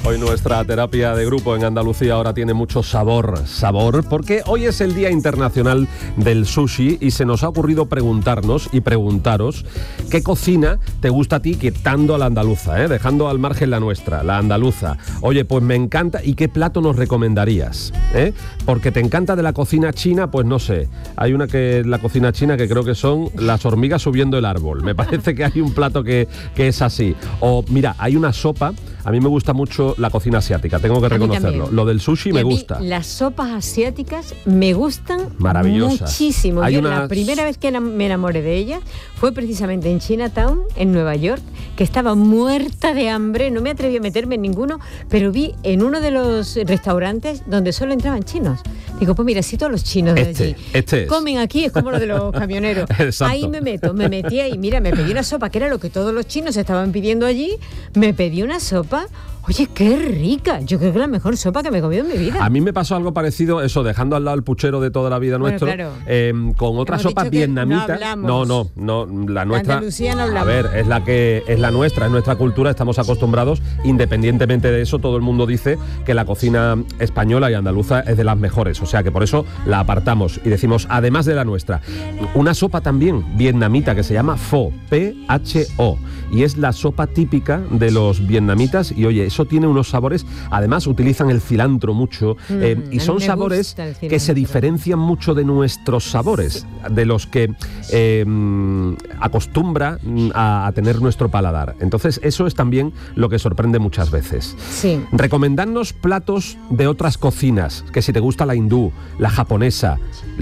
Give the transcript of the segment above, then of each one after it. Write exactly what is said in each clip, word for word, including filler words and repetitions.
Hoy nuestra terapia de grupo en Andalucía ahora tiene mucho sabor, sabor, porque hoy es el Día Internacional del Sushi y se nos ha ocurrido preguntarnos y preguntaros qué cocina te gusta a ti, quitando a la andaluza, ¿eh? Dejando al margen la nuestra, la andaluza. Oye, pues me encanta, ¿y qué plato nos recomendarías? ¿Eh? Porque te encanta de la cocina china, pues no sé, hay una que es la cocina china que creo que son las hormigas subiendo el árbol, me parece que hay un plato que, que es así. O mira, hay una sopa, a mí me gusta mucho la cocina asiática, tengo que reconocerlo. Lo del sushi y me a mí gusta. Las sopas asiáticas me gustan maravillosas. Muchísimo. Hay Yo unas... la primera vez que me enamoré de ellas fue precisamente en Chinatown, en Nueva York, que estaba muerta de hambre, no me atreví a meterme en ninguno, pero vi en uno de los restaurantes donde solo entraban chinos. Digo, pues mira, si todos los chinos de este, allí este es. comen aquí, es como lo de los camioneros. Exacto. Ahí me meto, me metí ahí, mira, me pedí una sopa, que era lo que todos los chinos estaban pidiendo allí, me pedí una sopa. Oye, qué rica. Yo creo que es la mejor sopa que me he comido en mi vida. A mí me pasó algo parecido, eso, dejando al lado el puchero de toda la vida bueno, nuestro, claro. eh, con otra Hemos sopa dicho que vietnamita. No, no, no, no, la nuestra. Andalucía no hablamos. A ver, es la que es la nuestra, es nuestra cultura, estamos acostumbrados. Independientemente de eso, todo el mundo dice que la cocina española y andaluza es de las mejores, o sea que por eso la apartamos y decimos, además de la nuestra, una sopa también vietnamita que se llama pho, P H O, y es la sopa típica de los vietnamitas y oye, eso tiene unos sabores. Además utilizan el cilantro mucho mm, eh, y son sabores que se diferencian mucho de nuestros sabores, de los que eh, acostumbra a, a tener nuestro paladar. Entonces eso es también lo que sorprende muchas veces. Sí. Recomendadnos platos de otras cocinas, que si te gusta la hindú, la japonesa,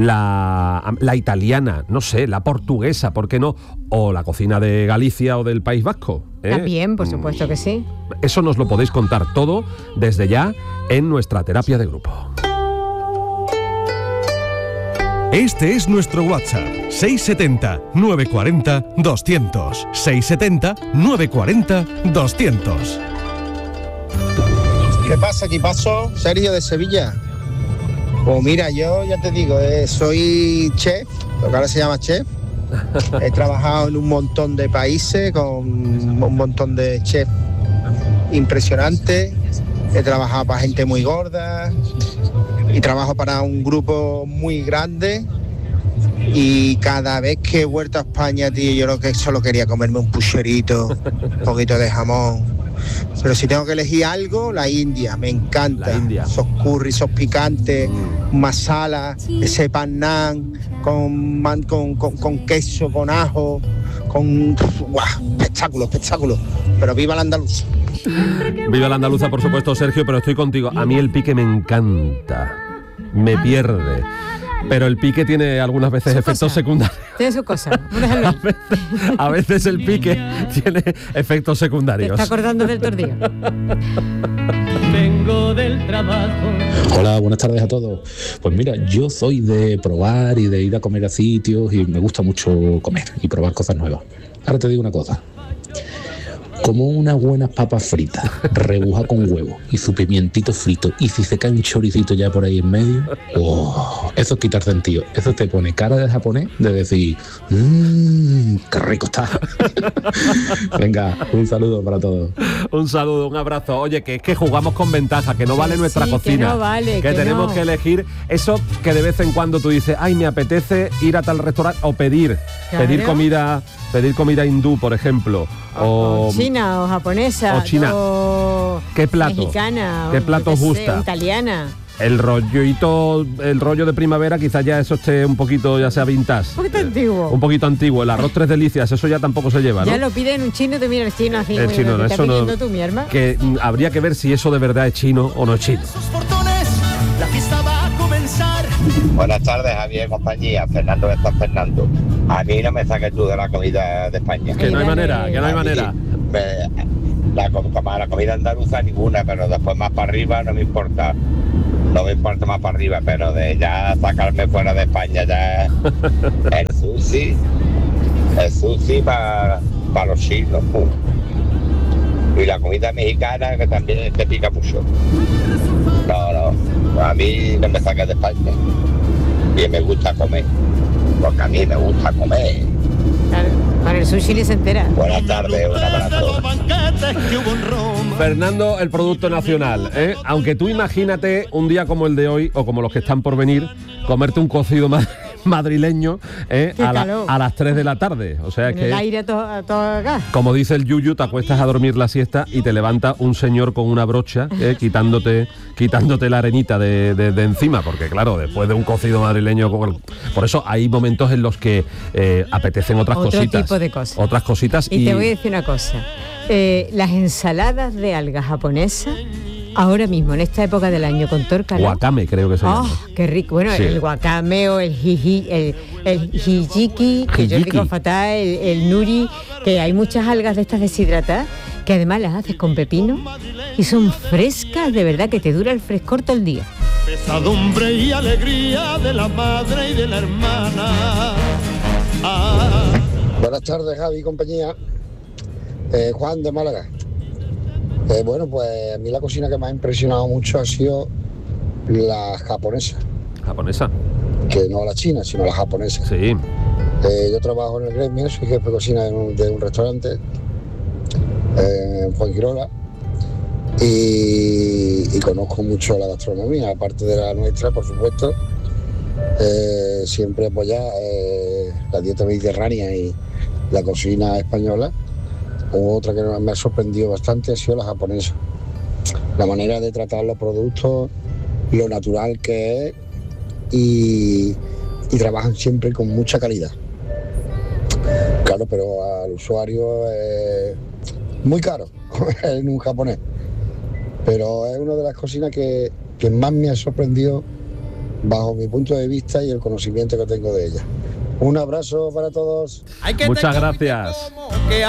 la, la italiana, no sé, la portuguesa, ¿por qué no? O la cocina de Galicia o del País Vasco. ¿Eh? También, por supuesto que sí. Eso nos lo podéis contar todo desde ya en nuestra terapia de grupo. Este es nuestro WhatsApp, seis setenta, novecientos cuarenta, doscientos, seis setenta, novecientos cuarenta, doscientos. ¿Qué pasa, ¿Qué pasó? Sergio de Sevilla. Pues mira, yo ya te digo, eh, soy chef, lo que ahora se llama chef. He trabajado en un montón de países con un montón de chefs impresionantes. He trabajado para gente muy gorda y trabajo para un grupo muy grande. Y cada vez que he vuelto a España, tío, yo lo que solo quería comerme un pucherito, un poquito de jamón. Pero si tengo que elegir algo, la India, me encanta. La India. Esos curry, esos picantes, masala, ese pan naan con, man, con, con, con queso, con ajo, con... ¡Guau! Espectáculo, espectáculo. Pero viva la andaluza. Viva la andaluza, por supuesto, Sergio, pero estoy contigo. A mí el pique me encanta, me pierde. Pero el pique tiene algunas veces su efectos cosa. secundarios. Tiene su cosa. A veces, a veces el pique tiene efectos secundarios. Te está acordando del tordillo. Vengo del trabajo. Hola, buenas tardes a todos. Pues mira, yo soy de probar y de ir a comer a sitios y me gusta mucho comer y probar cosas nuevas. Ahora te digo una cosa. Como unas buenas papas fritas, rebuja con huevo y su pimientito frito, y si se cae un choricito ya por ahí en medio, oh, eso es quitar sentido. Eso te pone cara de japonés de decir, mmm, qué rico está. Venga, un saludo para todos. Un saludo, un abrazo. Oye, que es que jugamos con ventaja, que no vale Sí, nuestra que cocina. no vale, que, que tenemos no. que elegir eso que de vez en cuando tú dices, ay, me apetece ir a tal restaurante o pedir, Claro. pedir comida, pedir comida hindú, por ejemplo. O, O china, o japonesa, o china. o ¿Qué plato? mexicana, ¿Qué o, plato yo qué os sé, gusta? italiana. El rollito, el rollo de primavera, quizás ya eso esté un poquito, ya sea vintage. Un poquito antiguo. Un poquito antiguo. El arroz tres delicias, eso ya tampoco se lleva, ¿no? Ya lo piden un chino y te mira el chino así. El muy chino, bien, no, ¿qué eso estás no. pidiendo tú, mi hermano? Que mm, habría que ver si eso de verdad es chino o no es chino. La fiesta va a comenzar. Buenas tardes, Javier y compañía. Fernando de San Fernando. A mí no me saques tú de la comida de España. Que no hay manera, que no hay A mí, manera. me- la, com- como la comida andaluza ninguna, pero después más para arriba no me importa. No me importa más para arriba, pero de ya sacarme fuera de España ya el sushi, el sushi para pa los chinos. pum. Y la comida mexicana que también te pica mucho. No, no, a mí no me saques de España. Y me gusta comer, porque a mí me gusta comer. Claro. Con el sushi ni se entera. Buenas tardes, un abrazo. Fernando, el producto nacional, ¿eh? Aunque tú imagínate un día como el de hoy, o como los que están por venir, comerte un cocido ma- madrileño ¿eh? a, la- a las tres de la tarde. O sea En que, el aire a todo, a todo gas. como dice el Yuyu, te acuestas a dormir la siesta y te levanta un señor con una brocha ¿eh? quitándote quitándote la arenita de, de- de encima, porque claro, después de un cocido madrileño con el- por eso hay momentos en los que eh, apetecen otras Otro cositas. tipo de cosas. Otras cositas. Y, Y, te voy a decir una cosa. Eh, las ensaladas de algas japonesas, ahora mismo, en esta época del año, con todo el calor. Wakame, creo que se llama. ¡Oh, qué rico! Bueno, Sí. el wakame o el hiji, el, el hijiki, que yo Hijiki. digo fatal, el, el nuri, que hay muchas algas de estas deshidratadas, que además las haces con pepino y son frescas, de verdad, que te dura el frescor todo el día. Pesadumbre y alegría de la madre y de la hermana. Ah. Buenas tardes, Javi y compañía. Eh, Juan de Málaga. Eh, bueno, pues a mí la cocina que me ha impresionado mucho ha sido la japonesa, Japonesa. que no la china, sino la japonesa. Sí. Eh, yo trabajo en el gremio, soy jefe de cocina de un, de un restaurante eh, en Fuengirola y, y conozco mucho la gastronomía, aparte de la nuestra, por supuesto. Eh, siempre apoyar eh, la dieta mediterránea y la cocina española. Otra que me ha sorprendido bastante ha sido la japonesa. La manera de tratar los productos, lo natural que es y, y trabajan siempre con mucha calidad. Claro, pero al usuario es muy caro en un japonés. Pero es una de las cocinas que, que más me ha sorprendido bajo mi punto de vista y el conocimiento que tengo de ella. Un abrazo para todos. Muchas gracias.